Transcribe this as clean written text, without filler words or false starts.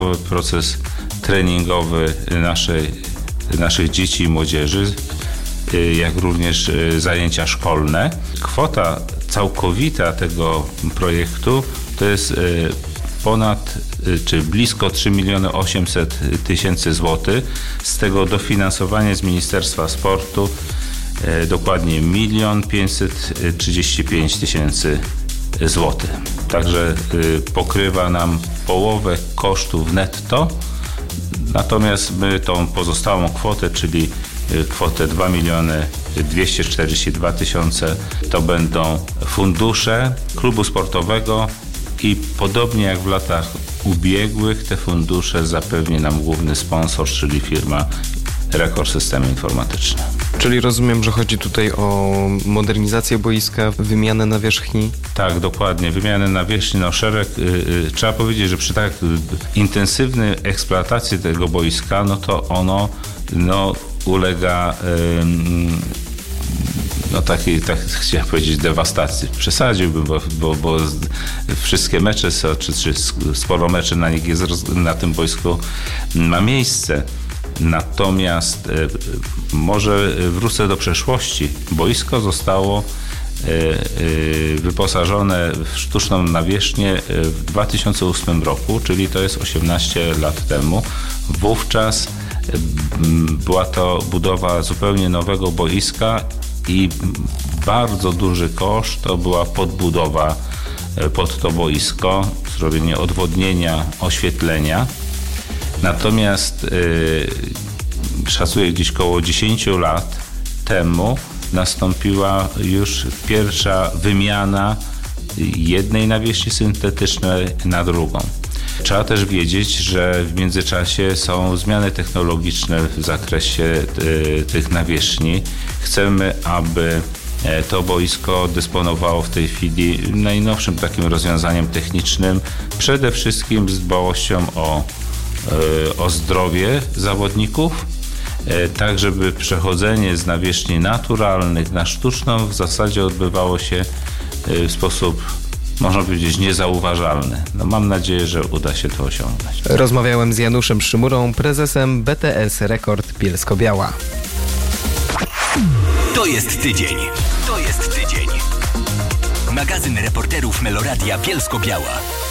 Proces treningowy naszych dzieci i młodzieży, jak również zajęcia szkolne. Kwota całkowita tego projektu to jest blisko 3 800 000 złotych. Z tego dofinansowanie z Ministerstwa Sportu dokładnie 1 535 000 złotych. Także pokrywa nam połowę kosztów netto, natomiast my tą pozostałą kwotę, czyli kwotę 2 242 000, to będą fundusze klubu sportowego i podobnie jak w latach ubiegłych te fundusze zapewni nam główny sponsor, czyli firma Rekord Systemy Informatyczne. Czyli rozumiem, że chodzi tutaj o modernizację boiska, wymianę nawierzchni? Tak, dokładnie. Wymianę nawierzchni, trzeba powiedzieć, że przy tak intensywnej eksploatacji tego boiska, to ono ulega chciałem powiedzieć dewastacji. Przesadziłbym, bo wszystkie mecze czy sporo meczy na tym boisku ma miejsce. Natomiast może wrócę do przeszłości. Boisko zostało wyposażone w sztuczną nawierzchnię w 2008 roku, czyli to jest 18 lat temu. Wówczas była to budowa zupełnie nowego boiska i bardzo duży koszt to była podbudowa pod to boisko, zrobienie odwodnienia, oświetlenia. Natomiast szacuję gdzieś koło 10 lat temu nastąpiła już pierwsza wymiana jednej nawierzchni syntetycznej na drugą. Trzeba też wiedzieć, że w międzyczasie są zmiany technologiczne w zakresie tych nawierzchni. Chcemy, aby to boisko dysponowało w tej chwili najnowszym takim rozwiązaniem technicznym, przede wszystkim z dbałością o zdrowie zawodników, tak żeby przechodzenie z nawierzchni naturalnych na sztuczną w zasadzie odbywało się w sposób, można powiedzieć, niezauważalny. Mam nadzieję, że uda się to osiągnąć. Rozmawiałem z Januszem Szymurą, prezesem BTS Rekord Bielsko-Biała. To jest tydzień. To jest tydzień. Magazyn reporterów Meloradia Bielsko-Biała.